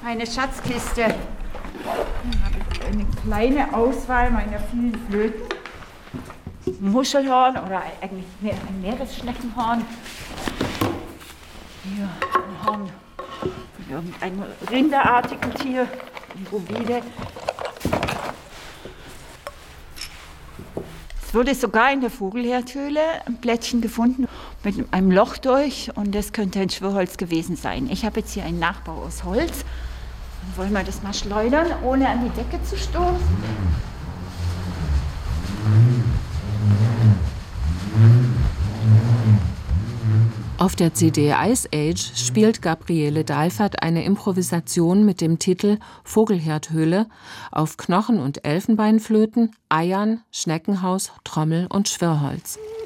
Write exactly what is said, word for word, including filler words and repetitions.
Meine Schatzkiste. Hier habe ich eine kleine Auswahl meiner vielen Flöten. Muschelhorn oder eigentlich mehr ein Meeresschneckenhorn. Hier ein Horn von irgendeinem rinderartigen Tier, ein Bovide. Es wurde sogar in der Vogelherdhöhle ein Plättchen gefunden mit einem Loch durch und das könnte ein Schwirrholz gewesen sein. Ich habe jetzt hier einen Nachbau aus Holz. Dann wollen wir das mal schleudern, ohne an die Decke zu stoßen. Auf der C D Ice Age spielt Gabriele Dalfert eine Improvisation mit dem Titel Vogelherdhöhle auf Knochen- und Elfenbeinflöten, Eiern, Schneckenhaus, Trommel und Schwirrholz.